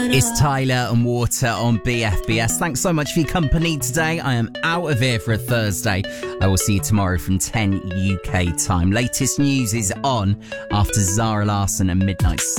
It's Tyler and Water on BFBS. Thanks so much for your company today. I am out of here for a Thursday. I will see you tomorrow from 10 UK time. Latest news is on after Zara Larsson and Midnight Sun.